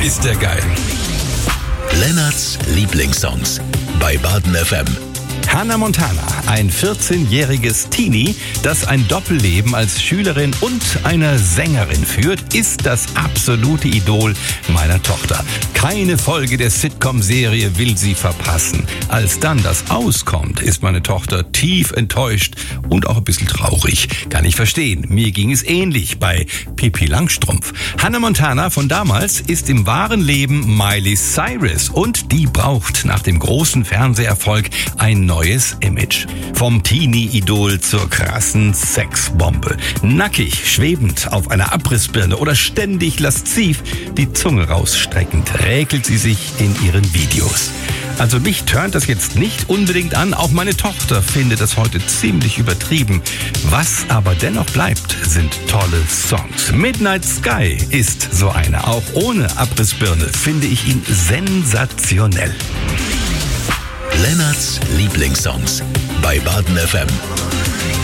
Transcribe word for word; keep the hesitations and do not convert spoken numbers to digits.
ist der geil. Lennarts Lieblingssongs bei Baden F M. Hannah Montana, ein vierzehnjähriges Teenie, das ein Doppelleben als Schülerin und einer Sängerin führt, ist das absolute Idol meiner Tochter. Keine Folge der Sitcom-Serie will sie verpassen. Als dann das auskommt, ist meine Tochter tief enttäuscht und auch ein bisschen traurig. Kann ich verstehen. Mir ging es ähnlich bei Pippi Langstrumpf. Hannah Montana von damals ist im wahren Leben Miley Cyrus und die braucht nach dem großen Fernseherfolg ein neues Image. Vom Teenie-Idol zur krassen Sexbombe. Nackig, schwebend auf einer Abrissbirne oder ständig lasziv die Zunge rausstreckend räkelt sie sich in ihren Videos. Also mich turnt das jetzt nicht unbedingt an, auch meine Tochter findet das heute ziemlich übertrieben. Was aber dennoch bleibt, sind tolle Songs. Midnight Sky ist so einer. Auch ohne Abrissbirne finde ich ihn sensationell. Lennarts Lieblingssongs bei Baden F M.